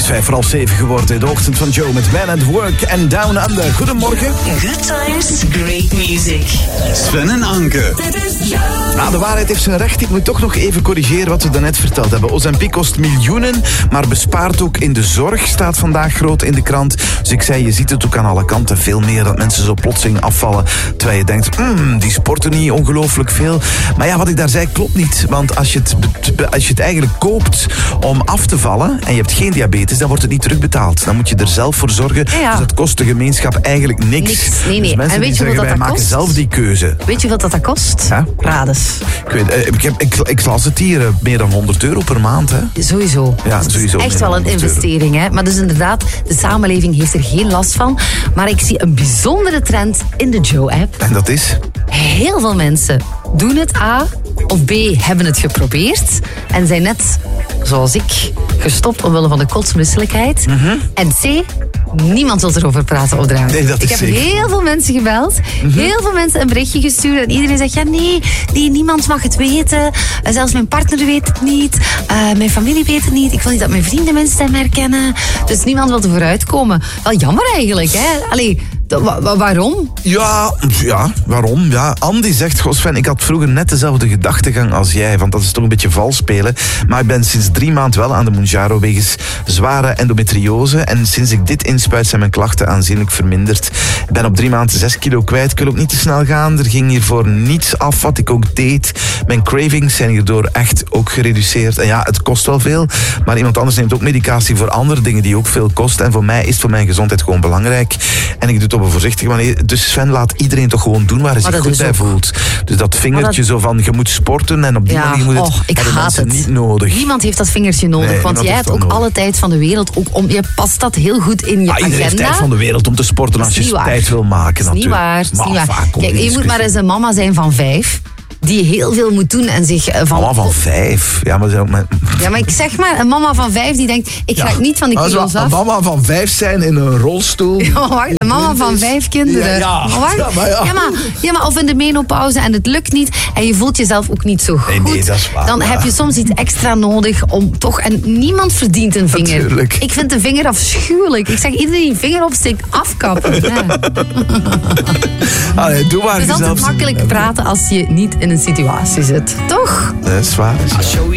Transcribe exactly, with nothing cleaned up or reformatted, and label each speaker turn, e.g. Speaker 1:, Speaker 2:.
Speaker 1: is vijf voor half zeven geworden. De ochtend van Joe met Man at Work en Down Under. Goedemorgen.
Speaker 2: Good times, great music.
Speaker 3: Sven en Anke.
Speaker 2: Dit is Joe.
Speaker 1: Nou, de waarheid heeft zijn recht. Ik moet toch nog even corrigeren wat we daarnet verteld hebben. Ozempic kost miljoenen, maar bespaart ook in de zorg. Staat vandaag groot in de krant. Dus ik zei, je ziet het ook aan alle kanten. Veel meer dat mensen zo plotseling afvallen. Terwijl je denkt, mm, die sporten niet ongelooflijk veel. Maar ja, wat ik daar zei klopt niet. Want als je het, als je het eigenlijk koopt om af te vallen en je hebt geen diabetes, dan wordt het niet terugbetaald. Dan moet je er zelf voor zorgen.
Speaker 4: Ja, ja.
Speaker 1: Dus dat kost de gemeenschap eigenlijk niks.
Speaker 4: Niks. Nee, nee.
Speaker 1: Dus mensen
Speaker 4: En weet
Speaker 1: die
Speaker 4: je
Speaker 1: zeggen,
Speaker 4: wat
Speaker 1: wij
Speaker 4: dat
Speaker 1: maken
Speaker 4: kost?
Speaker 1: zelf die keuze.
Speaker 4: Weet je wat dat, dat kost?
Speaker 1: Ja?
Speaker 4: Rades.
Speaker 1: Ik, weet, eh, ik, heb, ik, ik las het hier, eh, meer dan honderd euro per maand. Hè?
Speaker 4: Sowieso.
Speaker 1: Ja,
Speaker 4: Dus het
Speaker 1: sowieso
Speaker 4: is echt
Speaker 1: meer
Speaker 4: wel
Speaker 1: dan
Speaker 4: een
Speaker 1: honderd euro.
Speaker 4: investering. Hè? Maar dus inderdaad, de samenleving heeft er geen last van. Maar ik zie een bijzondere trend in de Joe-app.
Speaker 1: En dat is?
Speaker 4: Heel veel mensen doen het A of B hebben het geprobeerd en zijn net, zoals ik, gestopt omwille van de kotsmisselijkheid. Mm-hmm. En C, niemand wil erover praten op de radio.
Speaker 1: Nee, dat is
Speaker 4: ik heb
Speaker 1: zeker.
Speaker 4: heel veel mensen gebeld, mm-hmm. heel veel mensen een berichtje gestuurd en iedereen zegt, ja nee, nee, niemand mag het weten. Uh, zelfs mijn partner weet het niet, uh, mijn familie weet het niet, ik wil niet dat mijn vrienden mijn stem herkennen. Dus niemand wil er vooruit komen. Wel jammer eigenlijk, hè. Allee, Wa- wa- waarom?
Speaker 1: Ja, ja, waarom? Ja, Andy zegt, goh Sven, ik had vroeger net dezelfde gedachtegang als jij, want dat is toch een beetje vals spelen. Maar ik ben sinds drie maanden wel aan de Mounjaro wegens zware endometriose. En sinds ik dit inspuit zijn mijn klachten aanzienlijk verminderd. Ik ben op drie maanden zes kilo kwijt. Ik wil ook niet te snel gaan. Er ging hiervoor niets af wat ik ook deed. Mijn cravings zijn hierdoor echt ook gereduceerd. En ja, het kost wel veel. Maar iemand anders neemt ook medicatie voor andere dingen die ook veel kosten. En voor mij is het voor mijn gezondheid gewoon belangrijk. En ik doe het op een voorzichtige manier. Dus Sven, laat iedereen toch gewoon doen waar hij zich goed bij ook voelt. Dus dat vingertje dat... zo van, je moet sporten en op die
Speaker 4: ja,
Speaker 1: manier moet het,
Speaker 4: oh, ik
Speaker 1: hebben
Speaker 4: haat
Speaker 1: mensen
Speaker 4: het.
Speaker 1: niet nodig.
Speaker 4: Niemand heeft dat vingertje nodig,
Speaker 1: Nee,
Speaker 4: want jij hebt ook
Speaker 1: nodig.
Speaker 4: alle tijd van de wereld. Ook om, je past dat heel goed in je
Speaker 1: Ah,
Speaker 4: agenda.
Speaker 1: iedereen heeft tijd van de wereld om te sporten als je tijd wil maken.
Speaker 4: Dat is niet waar. Dat is
Speaker 1: maar,
Speaker 4: niet waar.
Speaker 1: vaak
Speaker 4: Kijk, je moet maar eens een mama zijn van vijf, die heel veel moet doen en zich uh, van...
Speaker 1: Mama van vijf? Ja, maar, ook mijn...
Speaker 4: ja, maar ik zeg maar, een mama van vijf die denkt, ik ga
Speaker 1: ja.
Speaker 4: niet van die
Speaker 1: Als
Speaker 4: kilo's af.
Speaker 1: Een mama van vijf zijn in een rolstoel.
Speaker 4: Ja, maar wacht, een mama van vijf kinderen.
Speaker 1: Ja, ja.
Speaker 4: Maar wacht,
Speaker 1: Ja, maar ja.
Speaker 4: Ja, maar, ja, maar of in de menopauze en het lukt niet en je voelt jezelf ook niet zo goed.
Speaker 1: Nee, nee, dat is waar,
Speaker 4: dan
Speaker 1: ja.
Speaker 4: heb je soms iets extra nodig om toch... En niemand verdient een vinger.
Speaker 1: Natuurlijk.
Speaker 4: Ik vind een vinger afschuwelijk. Ik zeg, iedereen die een vinger opsteekt, afkappen. Ja.
Speaker 1: Allee, doe maar
Speaker 4: Het is altijd
Speaker 1: jezelf.
Speaker 4: makkelijk praten als je niet in een situatie zit. Toch?
Speaker 1: Dat is waar. Dat is waar.